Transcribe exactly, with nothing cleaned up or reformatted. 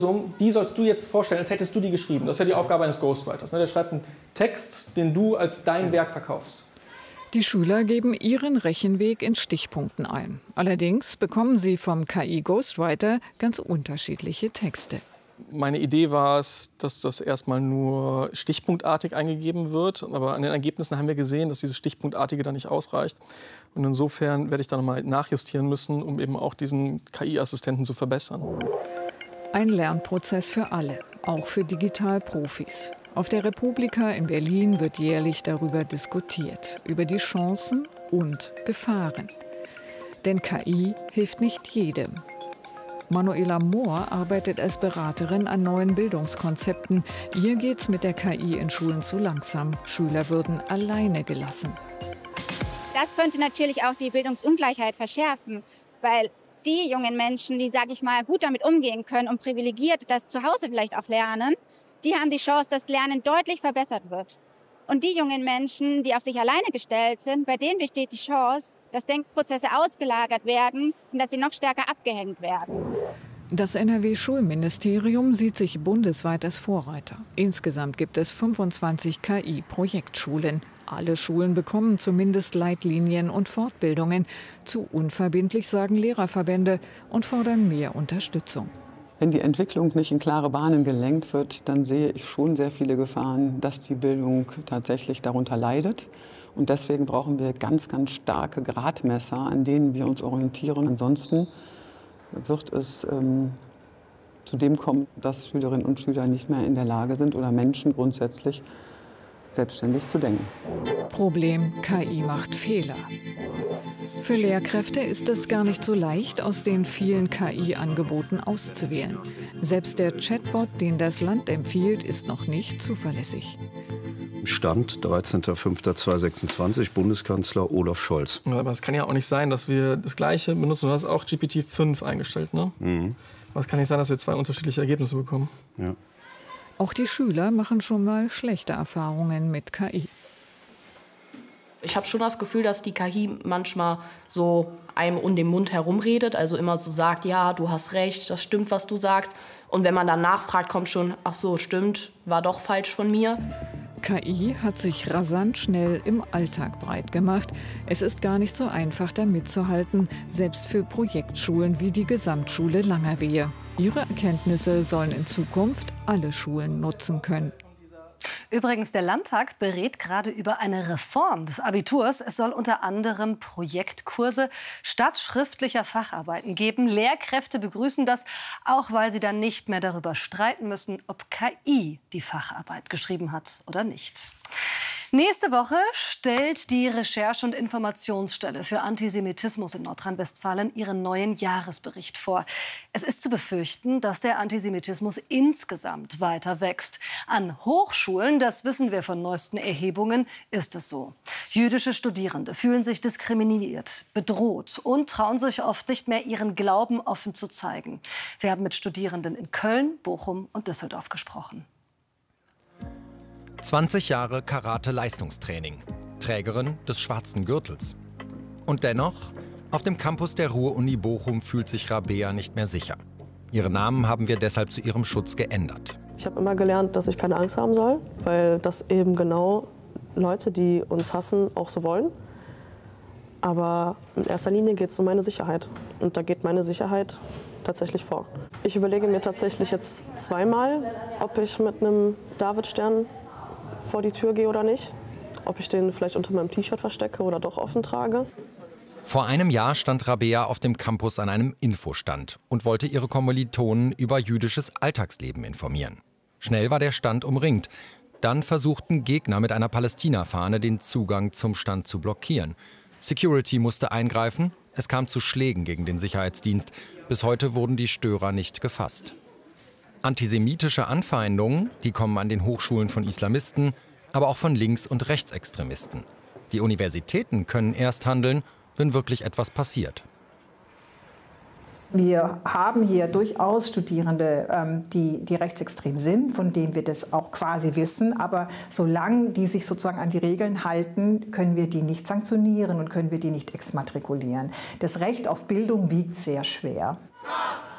Die sollst du jetzt vorstellen, als hättest du die geschrieben. Das ist ja die Aufgabe eines Ghostwriters. Der schreibt einen Text, den du als dein Werk verkaufst. Die Schüler geben ihren Rechenweg in Stichpunkten ein. Allerdings bekommen sie vom K I-Ghostwriter ganz unterschiedliche Texte. Meine Idee war es, dass das erstmal nur stichpunktartig eingegeben wird. Aber an den Ergebnissen haben wir gesehen, dass dieses Stichpunktartige da nicht ausreicht. Und insofern werde ich da nochmal nachjustieren müssen, um eben auch diesen K I-Assistenten zu verbessern. Ein Lernprozess für alle, auch für Digitalprofis. Auf der Republika in Berlin wird jährlich darüber diskutiert, über die Chancen und Gefahren. Denn K I hilft nicht jedem. Manuela Mohr arbeitet als Beraterin an neuen Bildungskonzepten. Ihr geht's mit der K I in Schulen zu langsam. Schüler würden alleine gelassen. Das könnte natürlich auch die Bildungsungleichheit verschärfen, weil die jungen Menschen, die, sage ich mal, gut damit umgehen können und privilegiert das zu Hause vielleicht auch lernen, die haben die Chance, dass Lernen deutlich verbessert wird. Und die jungen Menschen, die auf sich alleine gestellt sind, bei denen besteht die Chance, dass Denkprozesse ausgelagert werden und dass sie noch stärker abgehängt werden. Das N R W-Schulministerium sieht sich bundesweit als Vorreiter. Insgesamt gibt es fünfundzwanzig K I-Projektschulen. Alle Schulen bekommen zumindest Leitlinien und Fortbildungen. Zu unverbindlich, sagen Lehrerverbände, und fordern mehr Unterstützung. Wenn die Entwicklung nicht in klare Bahnen gelenkt wird, dann sehe ich schon sehr viele Gefahren, dass die Bildung tatsächlich darunter leidet. Und deswegen brauchen wir ganz, ganz starke Gradmesser, an denen wir uns orientieren. Ansonsten wird es ähm, zu dem kommen, dass Schülerinnen und Schüler nicht mehr in der Lage sind oder Menschen grundsätzlich selbstständig zu denken. Problem: K I macht Fehler. Für Lehrkräfte ist es gar nicht so leicht, aus den vielen K I-Angeboten auszuwählen. Selbst der Chatbot, den das Land empfiehlt, ist noch nicht zuverlässig. Stand dreizehnter fünfter zweitausendsechsundzwanzig, Bundeskanzler Olaf Scholz. Aber es kann ja auch nicht sein, dass wir das Gleiche benutzen. Du hast auch G P T fünf eingestellt, ne? Mhm. Aber es kann nicht sein, dass wir zwei unterschiedliche Ergebnisse bekommen. Ja. Auch die Schüler machen schon mal schlechte Erfahrungen mit K I. Ich habe schon das Gefühl, dass die K I manchmal so einem um den Mund herumredet, also immer so sagt, ja, du hast recht, das stimmt, was du sagst. Und wenn man dann nachfragt, kommt schon, ach so, stimmt, war doch falsch von mir. K I hat sich rasant schnell im Alltag breit gemacht. Es ist gar nicht so einfach, da mitzuhalten, selbst für Projektschulen wie die Gesamtschule Langerwehe. Ihre Erkenntnisse sollen in Zukunft alle Schulen nutzen können. Übrigens, der Landtag berät gerade über eine Reform des Abiturs. Es soll unter anderem Projektkurse statt schriftlicher Facharbeiten geben. Lehrkräfte begrüßen das, auch weil sie dann nicht mehr darüber streiten müssen, ob K I die Facharbeit geschrieben hat oder nicht. Nächste Woche stellt die Recherche- und Informationsstelle für Antisemitismus in Nordrhein-Westfalen ihren neuen Jahresbericht vor. Es ist zu befürchten, dass der Antisemitismus insgesamt weiter wächst. An Hochschulen, das wissen wir von neuesten Erhebungen, ist es so. Jüdische Studierende fühlen sich diskriminiert, bedroht und trauen sich oft nicht mehr, ihren Glauben offen zu zeigen. Wir haben mit Studierenden in Köln, Bochum und Düsseldorf gesprochen. zwanzig Jahre Karate-Leistungstraining, Trägerin des schwarzen Gürtels. Und dennoch, auf dem Campus der Ruhr-Uni Bochum fühlt sich Rabea nicht mehr sicher. Ihren Namen haben wir deshalb zu ihrem Schutz geändert. Ich habe immer gelernt, dass ich keine Angst haben soll, weil das eben genau Leute, die uns hassen, auch so wollen. Aber in erster Linie geht es um meine Sicherheit. Und da geht meine Sicherheit tatsächlich vor. Ich überlege mir tatsächlich jetzt zweimal, ob ich mit einem Davidstern vor die Tür gehe oder nicht. Ob ich den vielleicht unter meinem T-Shirt verstecke oder doch offen trage. Vor einem Jahr stand Rabea auf dem Campus an einem Infostand und wollte ihre Kommilitonen über jüdisches Alltagsleben informieren. Schnell war der Stand umringt. Dann versuchten Gegner mit einer Palästina-Fahne den Zugang zum Stand zu blockieren. Security musste eingreifen. Es kam zu Schlägen gegen den Sicherheitsdienst. Bis heute wurden die Störer nicht gefasst. Antisemitische Anfeindungen, die kommen an den Hochschulen von Islamisten, aber auch von Links- und Rechtsextremisten. Die Universitäten können erst handeln, wenn wirklich etwas passiert. Wir haben hier durchaus Studierende, ähm, die, die rechtsextrem sind, von denen wir das auch quasi wissen. Aber solange die sich sozusagen an die Regeln halten, können wir die nicht sanktionieren und können wir die nicht exmatrikulieren. Das Recht auf Bildung wiegt sehr schwer.